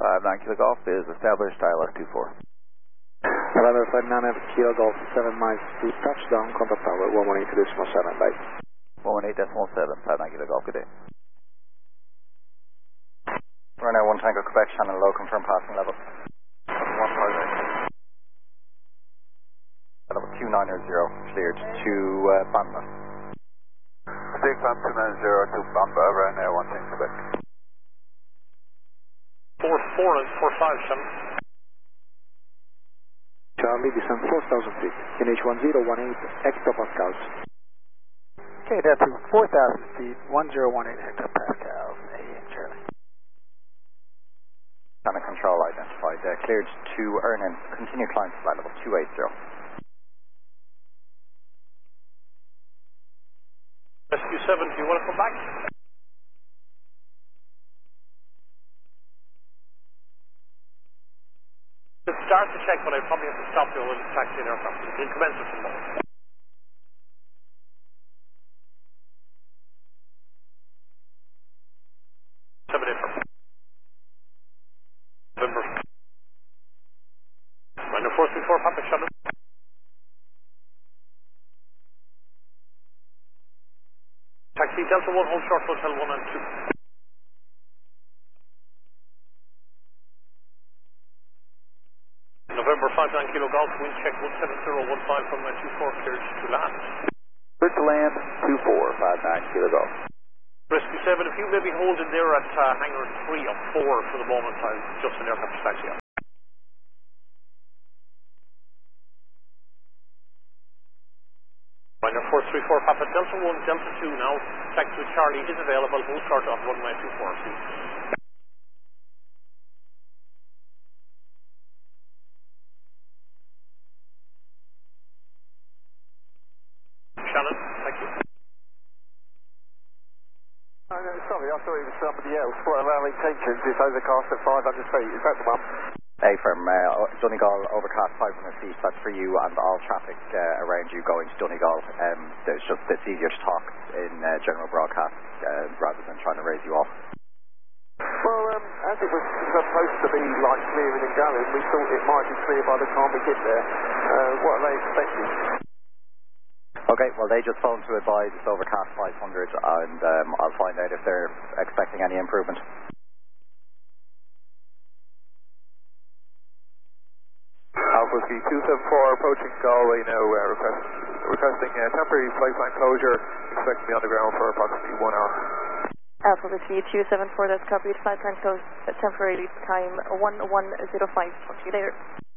59 Kilo Golf is established, ILS 24. November 59 Kilo Golf, 7 miles to touchdown, contact tower 118.7, bye. 118.7, 59 Kilo Golf, good day. We're now 1 Tango Quebec, Shannon low, confirm passing level. 158. Level 290, cleared to Bamba. Big Bamba 290 to Bamba, right now 1 Tango Quebec. 44 and 45, Shannon. Charlie, descend 4,000 feet, NH1018 hectopascals. Okay, that's 4,000 feet, 1018 hectopascals, Charlie. Shannon control identified, cleared to Ernan, continue climb to flight level 280. Rescue 7, do you want to come back? Just start to check, but I probably have to stop you when taxi an aircraft. We'll commence it for the moment. November. Minor 434, Papa Shannon. Taxi Delta 1, hold short, hotel 1 and 2. November 59 Kilo Golf, wind check 17015 from 24, cleared to land. Cleared to land, 2459 Kilo Golf. Rescue 7, if you maybe hold in there at hangar 3 or 4 for the moment, I'll just an aircraft taxi out. Minor 434, Papa Delta 1, Delta 2 now. Taxi with Charlie is available, hold short on runway 24, please. Shannon, thank you. Sorry, I thought it was somebody else. What are our intentions? It's overcast at 500 feet. Is that the one? Hey, from Donegal, overcast 500 feet, that's for you and all traffic around you going to Donegal. It's easier to talk in general broadcast rather than trying to raise you off. Well, as it was supposed to be like clearing and going, we thought it might be clear by the time we get there. What are they expecting? Okay, well they just phoned to advise it's overcast 500 and I'll find out if they're expecting any improvement. Alpha Ski 274 approaching Galway now, requesting temporary flight plan closure, expect to be on the ground for approximately 1 hour. Alpha Whiskey 274, that's copied, flight plan closed at temporary time 1105. Talk to you later.